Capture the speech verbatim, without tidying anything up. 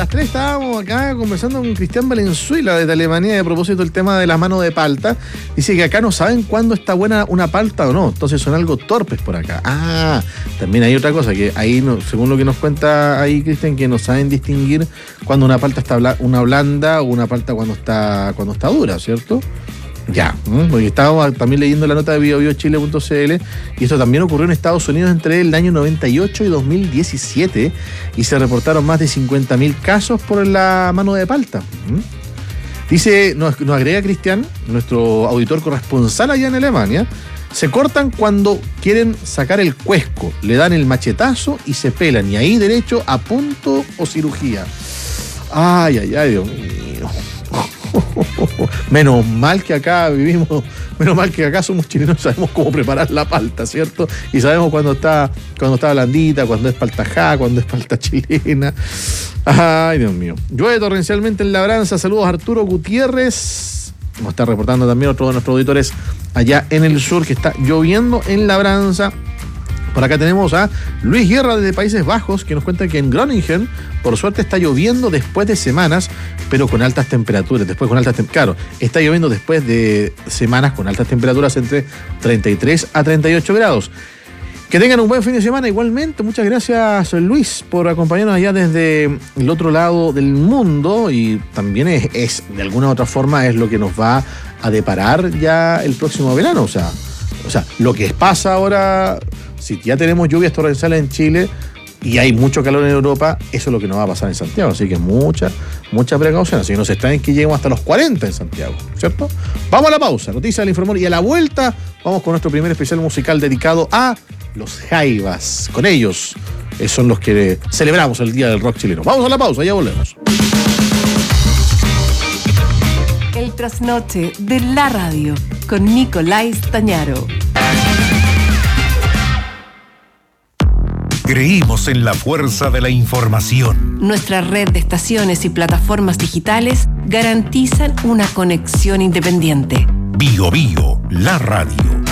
las tres estábamos acá conversando con Cristian Valenzuela de Telemanía a propósito del tema de la mano de palta. Dice que acá no saben cuándo está buena una palta o no, entonces son algo torpes por acá. Ah, también hay otra cosa, que ahí, no, según lo que nos cuenta ahí Cristian, que no saben distinguir cuando una palta está bla, una blanda o una palta cuando está, cuando está dura, ¿cierto? Ya, porque estábamos también leyendo la nota de bio bio chile punto c l y esto también ocurrió en Estados Unidos entre el año noventa y ocho y dos mil diecisiete y se reportaron más de cincuenta mil casos por la mano de palta. Dice, nos, nos agrega Cristian, nuestro auditor corresponsal allá en Alemania, se cortan cuando quieren sacar el cuesco, le dan el machetazo y se pelan, y ahí derecho a punto o cirugía. Ay, ay, ay, Dios mío. Menos mal que acá vivimos, menos mal que acá somos chilenos, sabemos cómo preparar la palta, ¿cierto? Y sabemos cuando está, cuando está blandita, cuando es paltajá, cuando es palta chilena. Ay, Dios mío. Llueve torrencialmente en Labranza. Saludos a Arturo Gutiérrez. Nos está reportando también otro de nuestros auditores allá en el sur, que está lloviendo en Labranza. Por acá tenemos a Luis Guerra desde Países Bajos, que nos cuenta que en Groningen, por suerte, está lloviendo después de semanas, pero con altas temperaturas. Después con altas tem- Claro, está lloviendo después de semanas con altas temperaturas entre treinta y tres a treinta y ocho grados. Que tengan un buen fin de semana igualmente. Muchas gracias, Luis, por acompañarnos allá desde el otro lado del mundo, y también es, es de alguna u otra forma, es lo que nos va a deparar ya el próximo verano. O sea, o sea, lo que pasa ahora... Si ya tenemos lluvias torrenciales en Chile y hay mucho calor en Europa, eso es lo que nos va a pasar en Santiago. Así que mucha, mucha precaución. Así que no se extrañen que lleguemos hasta los cuarenta en Santiago, ¿cierto? Vamos a la pausa, noticias del Informón, y a la vuelta vamos con nuestro primer especial musical dedicado a los Jaivas. Con ellos eh, son los que celebramos el Día del Rock chileno. Vamos a la pausa, ya volvemos. El trasnoche de la radio con Nicolás Tañaro. Creímos en la fuerza de la información. Nuestra red de estaciones y plataformas digitales garantizan una conexión independiente. Bio Bio, la radio.